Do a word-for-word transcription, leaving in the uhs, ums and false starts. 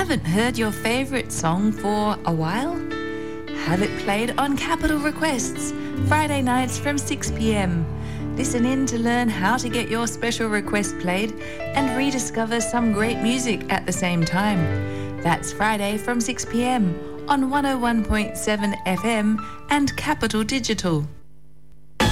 Haven't heard your favourite song for a while? Have it played on Capital Requests, Friday nights from six p m. Listen in to learn how to get your special request played and rediscover some great music at the same time. That's Friday from six p m on one oh one point seven F M and Capital Digital.